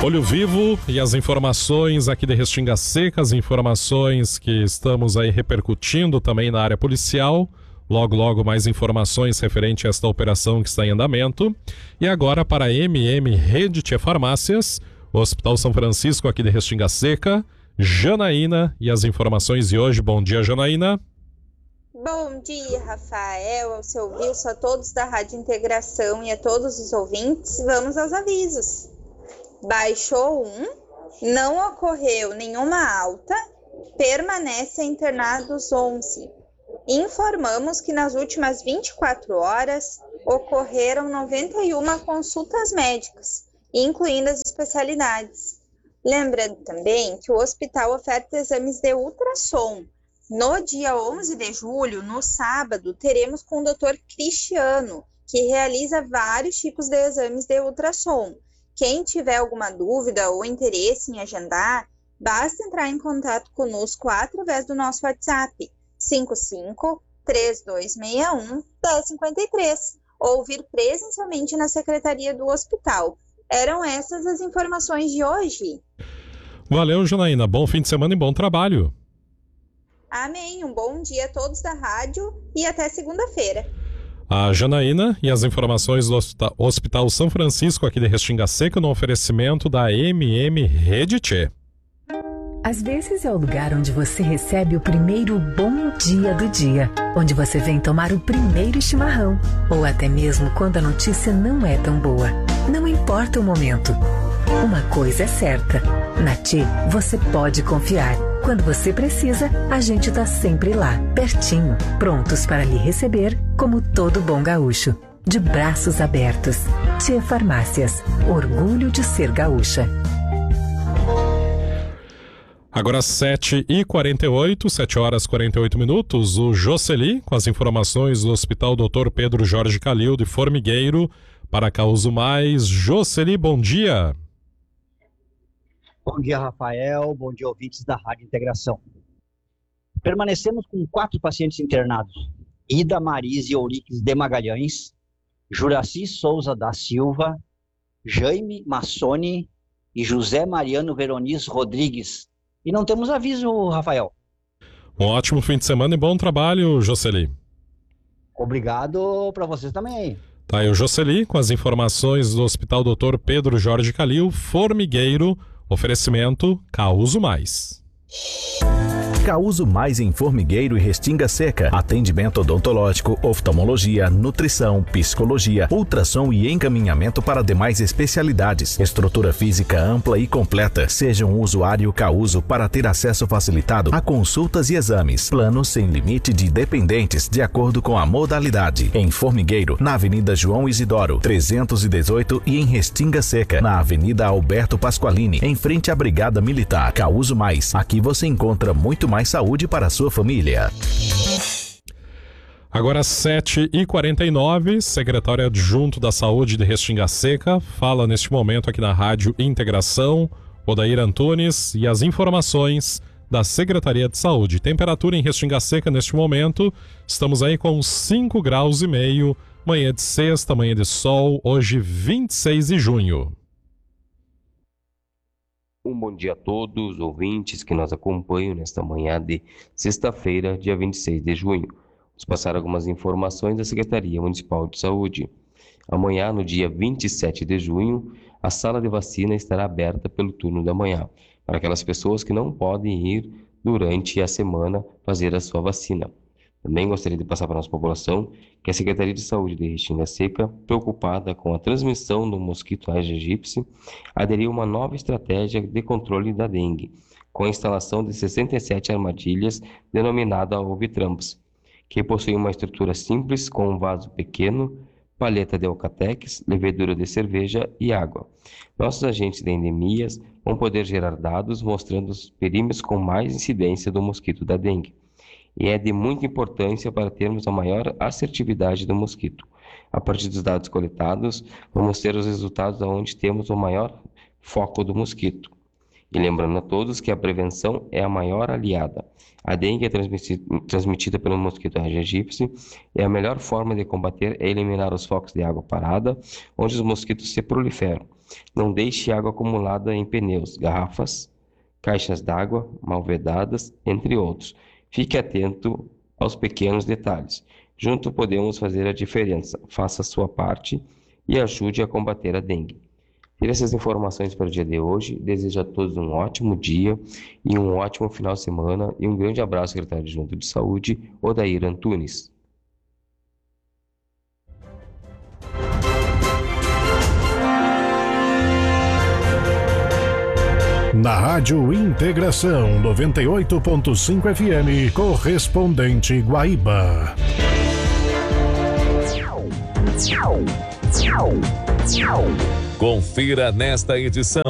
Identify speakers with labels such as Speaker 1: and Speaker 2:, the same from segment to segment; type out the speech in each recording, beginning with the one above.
Speaker 1: Olho Vivo e as informações aqui de Restinga Seca, as informações que estamos aí repercutindo também na área policial. Logo mais informações referente a esta operação que está em andamento. E agora para a MM Redit Farmácias, o Hospital São Francisco aqui de Restinga Seca, Janaína e as informações de hoje. Bom dia, Janaína.
Speaker 2: Bom dia, Rafael, ao seu Wilson, a todos da Rádio Integração e a todos os ouvintes. Vamos aos avisos. Baixou 1, não ocorreu nenhuma alta, permanece internados 11. Informamos que nas últimas 24 horas ocorreram 91 consultas médicas, incluindo as especialidades. Lembrando também que o hospital oferta exames de ultrassom. No dia 11 de julho, no sábado, teremos com o Dr. Cristiano, que realiza vários tipos de exames de ultrassom. Quem tiver alguma dúvida ou interesse em agendar, basta entrar em contato conosco através do nosso WhatsApp 55-3261-1053 ou vir presencialmente na secretaria do hospital. Eram essas as informações de hoje.
Speaker 1: Valeu, Janaína. Bom fim de semana e bom trabalho.
Speaker 2: Amém. Um bom dia a todos da rádio e até segunda-feira.
Speaker 1: A Janaína e as informações do Hospital São Francisco aqui de Restinga Seca no oferecimento da MM Redit.
Speaker 3: Às vezes é o lugar onde você recebe o primeiro bom dia do dia, onde você vem tomar o primeiro chimarrão, ou até mesmo quando a notícia não é tão boa. Não importa o momento. Uma coisa é certa, na Tchê você pode confiar. Quando você precisa, a gente tá sempre lá, pertinho, prontos para lhe receber como todo bom gaúcho. De braços abertos. Tchê Farmácias, orgulho de ser gaúcha.
Speaker 1: Agora 7h48, 7 horas e 48 minutos, o Jocely com as informações do Hospital Dr. Pedro Jorge Calil de Formigueiro para Causo Mais. Jocely, bom dia.
Speaker 4: Bom dia, Rafael. Bom dia, ouvintes da Rádio Integração. Permanecemos com 4 pacientes internados. Ida Marise Ouriques de Magalhães, Juraci Souza da Silva, Jaime Massoni e José Mariano Veronis Rodrigues. E não temos aviso, Rafael.
Speaker 1: Um ótimo fim de semana e bom trabalho, Jocely.
Speaker 4: Obrigado para vocês também.
Speaker 1: Tá aí o Jocely com as informações do Hospital Dr. Pedro Jorge Calil, Formigueiro. Oferecimento Causo Mais.
Speaker 5: Causo Mais em Formigueiro e Restinga Seca. Atendimento odontológico, oftalmologia, nutrição, psicologia, ultrassom e encaminhamento para demais especialidades. Estrutura física ampla e completa. Seja um usuário Causo para ter acesso facilitado a consultas e exames. Plano sem limite de dependentes, de acordo com a modalidade. Em Formigueiro, na Avenida João Isidoro, 318 e em Restinga Seca, na Avenida Alberto Pasqualini, em frente à Brigada Militar. Causo Mais. Aqui você encontra muito mais saúde para a sua família.
Speaker 1: Agora 7h49, secretário adjunto da Saúde de Restinga Seca fala neste momento aqui na Rádio Integração, Odair Antunes, e as informações da Secretaria de Saúde. Temperatura em Restinga Seca neste momento, estamos aí com 5 graus e meio, manhã de sexta, manhã de sol, hoje 26 de junho.
Speaker 6: Um bom dia a todos os ouvintes que nos acompanham nesta manhã de sexta-feira, dia 26 de junho. Vamos passar algumas informações da Secretaria Municipal de Saúde. Amanhã, no dia 27 de junho, a sala de vacina estará aberta pelo turno da manhã, para aquelas pessoas que não podem ir durante a semana fazer a sua vacina. Também gostaria de passar para a nossa população que a Secretaria de Saúde de Restinga Seca, preocupada com a transmissão do mosquito Aedes aegypti, aderiu a uma nova estratégia de controle da dengue, com a instalação de 67 armadilhas denominada Ovitramps, que possuem uma estrutura simples com um vaso pequeno, palheta de alcatex, levedura de cerveja e água. Nossos agentes de endemias vão poder gerar dados mostrando os perímetros com mais incidência do mosquito da dengue. E é de muita importância para termos a maior assertividade do mosquito. A partir dos dados coletados, vamos ter os resultados onde temos o maior foco do mosquito. E lembrando a todos que a prevenção é a maior aliada. A dengue é transmitida pelo mosquito Aedes aegypti e a melhor forma de combater é eliminar os focos de água parada, onde os mosquitos se proliferam. Não deixe água acumulada em pneus, garrafas, caixas d'água mal vedadas, entre outros. Fique atento aos pequenos detalhes. Juntos podemos fazer a diferença. Faça a sua parte e ajude a combater a dengue. Ter essas informações para o dia de hoje. Desejo a todos um ótimo dia e um ótimo final de semana. E um grande abraço, secretário adjunto de Saúde, Odair Antunes.
Speaker 7: Na Rádio Integração 98.5 FM, correspondente Guaíba.
Speaker 8: Confira nesta edição.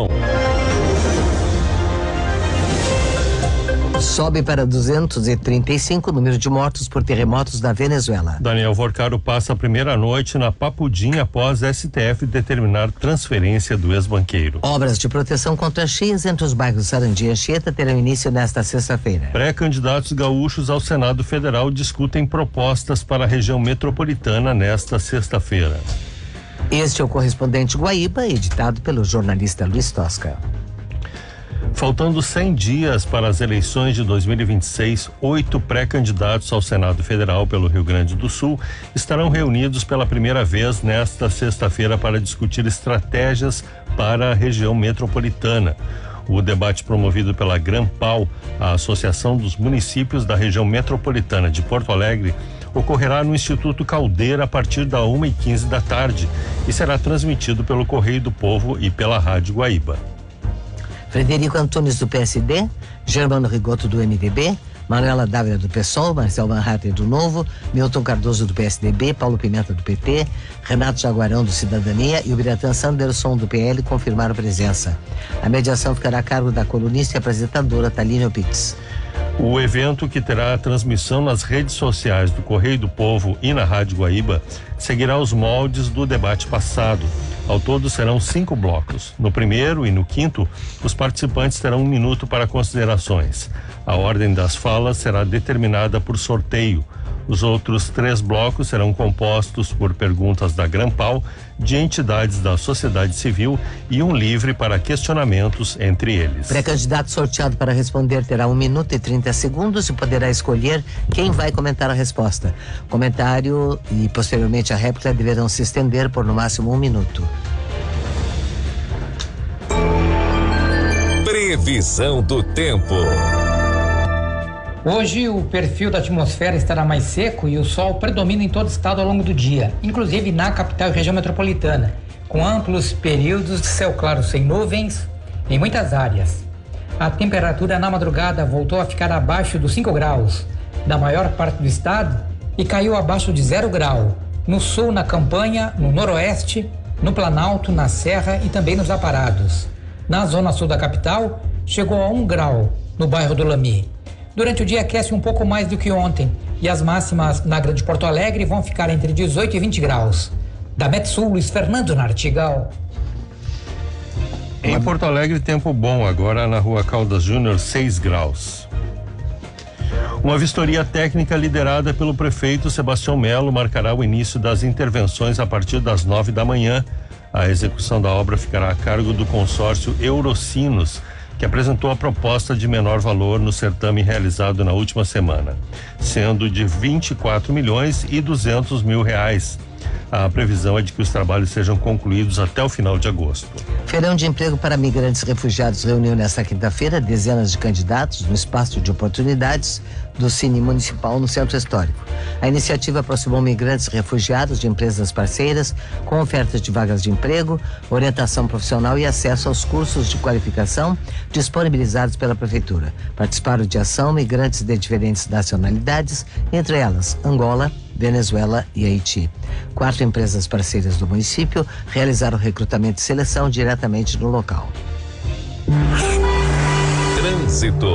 Speaker 9: Sobe para 235 o número de mortos por terremotos na Venezuela.
Speaker 10: Daniel Vorcaro passa a primeira noite na Papudim após STF determinar transferência do ex-banqueiro.
Speaker 9: Obras de proteção contra cheias entre os bairros Sarandi e Anchieta terão início nesta sexta-feira.
Speaker 10: Pré-candidatos gaúchos ao Senado Federal discutem propostas para a região metropolitana nesta sexta-feira.
Speaker 9: Este é o correspondente Guaíba, editado pelo jornalista Luiz Tosca.
Speaker 10: Faltando 100 dias para as eleições de 2026, 8 pré-candidatos ao Senado Federal pelo Rio Grande do Sul estarão reunidos pela primeira vez nesta sexta-feira para discutir estratégias para a região metropolitana. O debate promovido pela Grampal, a Associação dos Municípios da Região Metropolitana de Porto Alegre, ocorrerá no Instituto Caldeira a partir da 1h15 da tarde e será transmitido pelo Correio do Povo e pela Rádio Guaíba.
Speaker 9: Frederico Antunes do PSD, Germano Rigoto do MDB, Manuela Dávila do PSOL, Marcel Van Hatten do Novo, Milton Cardoso do PSDB, Paulo Pimenta do PT, Renato Jaguarão do Cidadania e o Biratã Sanderson do PL confirmaram presença. A mediação ficará a cargo da colunista e apresentadora Thaline Pitts.
Speaker 10: O evento, que terá a transmissão nas redes sociais do Correio do Povo e na Rádio Guaíba, seguirá os moldes do debate passado. Ao todo serão 5 blocos. No primeiro e no quinto, os participantes terão 1 minuto para considerações. A ordem das falas será determinada por sorteio. Os outros 3 blocos serão compostos por perguntas da Grampal, de entidades da sociedade civil e um livre para questionamentos entre eles.
Speaker 9: Pré-candidato sorteado para responder terá 1 minuto e 30 segundos e poderá escolher quem vai comentar a resposta. Comentário e posteriormente a réplica deverão se estender por no máximo 1 minuto.
Speaker 8: Previsão do tempo.
Speaker 11: Hoje o perfil da atmosfera estará mais seco e o sol predomina em todo o estado ao longo do dia, inclusive na capital e região metropolitana, com amplos períodos de céu claro sem nuvens em muitas áreas. A temperatura na madrugada voltou a ficar abaixo dos 5 graus da maior parte do estado e caiu abaixo de 0 grau no sul, na Campanha, no noroeste, no Planalto, na Serra e também nos Aparados. Na zona sul da capital, chegou a 1 grau no bairro do Lami. Durante o dia aquece um pouco mais do que ontem e as máximas na Grande Porto Alegre vão ficar entre 18 e 20 graus. Da Metsul, Luiz Fernando Nartigal.
Speaker 10: Em Porto Alegre, tempo bom, agora na Rua Caldas Júnior, 6 graus. Uma vistoria técnica liderada pelo prefeito Sebastião Melo marcará o início das intervenções a partir das 9 da manhã. A execução da obra ficará a cargo do consórcio Eurocinos, que apresentou a proposta de menor valor no certame realizado na última semana, sendo de 24 milhões e 200 mil reais. A previsão é de que os trabalhos sejam concluídos até o final de agosto.
Speaker 9: Feirão de emprego para migrantes e refugiados reuniu nesta quinta-feira dezenas de candidatos no espaço de oportunidades do Cine Municipal no Centro Histórico. A iniciativa aproximou migrantes e refugiados de empresas parceiras com ofertas de vagas de emprego, orientação profissional e acesso aos cursos de qualificação disponibilizados pela Prefeitura. Participaram de ação migrantes de diferentes nacionalidades, entre elas Angola, Venezuela e Haiti. 4 empresas parceiras do município realizaram recrutamento e seleção diretamente no local.
Speaker 8: Trânsito.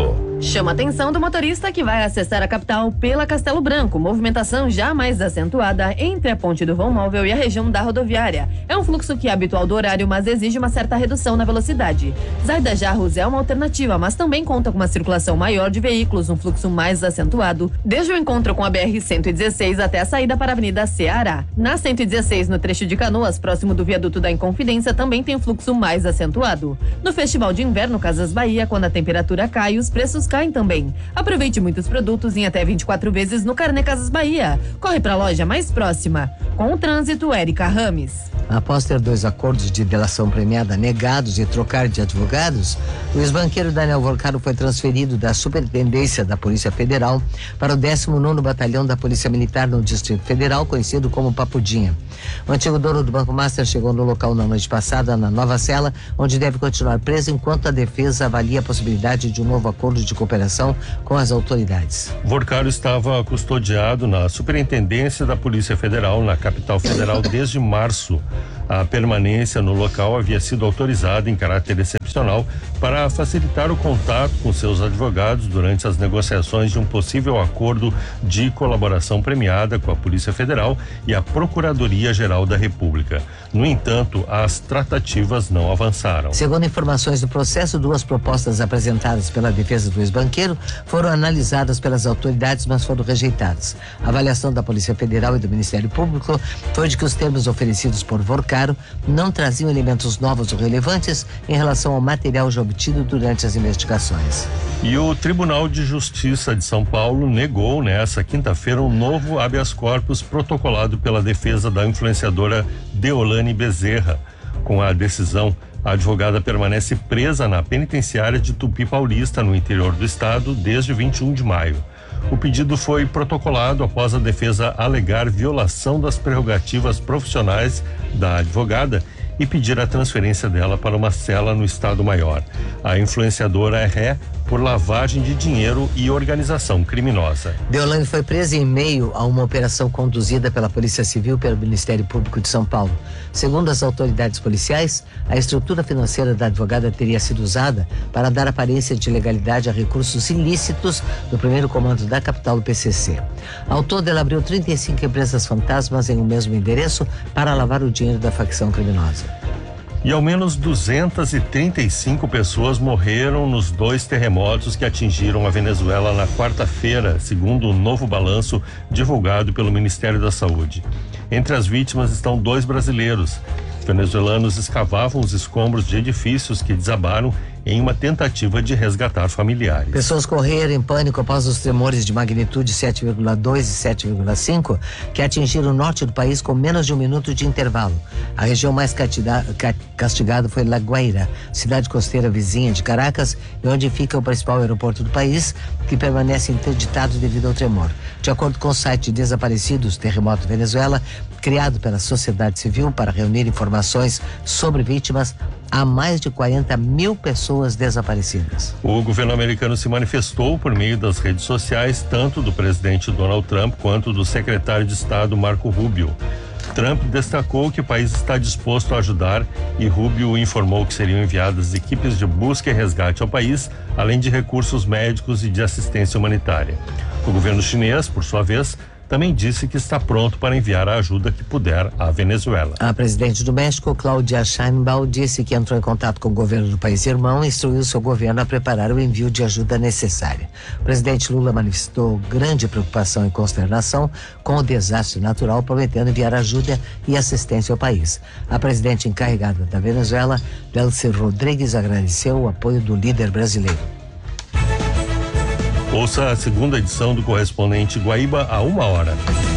Speaker 12: Chama a atenção do motorista que vai acessar a capital pela Castelo Branco. Movimentação já mais acentuada entre a ponte do Vão Móvel e a região da rodoviária. É um fluxo que é habitual do horário, mas exige uma certa redução na velocidade. Zaida Jarros é uma alternativa, mas também conta com uma circulação maior de veículos, um fluxo mais acentuado, desde o encontro com a BR-116 até a saída para a Avenida Ceará. Na 116, no trecho de Canoas, próximo do viaduto da Inconfidência, também tem um fluxo mais acentuado. No Festival de Inverno Casas Bahia, quando a temperatura cai, os preços caem também. Aproveite muitos produtos em até 24 vezes no Carnê Casas Bahia. Corre para a loja mais próxima. Com o trânsito, Érica Rames.
Speaker 9: Após ter 2 acordos de delação premiada negados e trocar de advogados, o ex-banqueiro Daniel Vorcaro foi transferido da Superintendência da Polícia Federal para o 19º Batalhão da Polícia Militar no Distrito Federal, conhecido como Papudinha. O antigo dono do Banco Master chegou no local na noite passada, na nova cela, onde deve continuar preso enquanto a defesa avalia a possibilidade de um novo acordo de cooperação com as autoridades.
Speaker 10: Vorcaro estava custodiado na Superintendência da Polícia Federal, na capital federal, desde março. A permanência no local havia sido autorizada em caráter excepcional para facilitar o contato com seus advogados durante as negociações de um possível acordo de colaboração premiada com a Polícia Federal e a Procuradoria-Geral da República. No entanto, as tratativas não avançaram.
Speaker 9: Segundo informações do processo, 2 propostas apresentadas pela defesa do ex-banqueiro foram analisadas pelas autoridades, mas foram rejeitadas. A avaliação da Polícia Federal e do Ministério Público foi de que os termos oferecidos por Vorcaro não traziam elementos novos ou relevantes em relação ao material já obtido durante as investigações.
Speaker 10: E o Tribunal de Justiça de São Paulo negou nesta quinta-feira um novo habeas corpus protocolado pela defesa da influenciadora Deolane Bezerra. Com a decisão, a advogada permanece presa na penitenciária de Tupi Paulista, no interior do estado, desde 21 de maio. O pedido foi protocolado após a defesa alegar violação das prerrogativas profissionais da advogada e pedir a transferência dela para uma cela no Estado Maior. A influenciadora é ré por lavagem de dinheiro e organização criminosa.
Speaker 9: Deolane foi presa em meio a uma operação conduzida pela Polícia Civil e pelo Ministério Público de São Paulo. Segundo as autoridades policiais, a estrutura financeira da advogada teria sido usada para dar aparência de legalidade a recursos ilícitos do primeiro comando da capital do PCC. Ao todo, ela abriu 35 empresas fantasmas em um mesmo endereço para lavar o dinheiro da facção criminosa.
Speaker 10: E ao menos 235 pessoas morreram nos 2 terremotos que atingiram a Venezuela na quarta-feira, segundo um novo balanço divulgado pelo Ministério da Saúde. Entre as vítimas estão 2 brasileiros. Os venezuelanos escavavam os escombros de edifícios que desabaram em uma tentativa de resgatar familiares.
Speaker 9: Pessoas correram em pânico após os tremores de magnitude 7,2 e 7,5 que atingiram o norte do país com menos de um minuto de intervalo. A região mais castigada foi La Guaira, cidade costeira vizinha de Caracas, e onde fica o principal aeroporto do país, que permanece interditado devido ao tremor. De acordo com o site Desaparecidos Terremoto Venezuela, criado pela sociedade civil para reunir informações sobre vítimas, há mais de 40 mil pessoas desaparecidas.
Speaker 10: O governo americano se manifestou por meio das redes sociais, tanto do presidente Donald Trump quanto do secretário de Estado Marco Rubio. Trump destacou que o país está disposto a ajudar e Rubio informou que seriam enviadas equipes de busca e resgate ao país, além de recursos médicos e de assistência humanitária. O governo chinês, por sua vez, também disse que está pronto para enviar a ajuda que puder à Venezuela.
Speaker 9: A presidente do México, Claudia Sheinbaum, disse que entrou em contato com o governo do país irmão e instruiu seu governo a preparar o envio de ajuda necessária. O presidente Lula manifestou grande preocupação e consternação com o desastre natural, prometendo enviar ajuda e assistência ao país. A presidente encarregada da Venezuela, Delcy Rodrigues, agradeceu o apoio do líder brasileiro.
Speaker 10: Ouça a segunda edição do Correspondente Guaíba a 1 hora.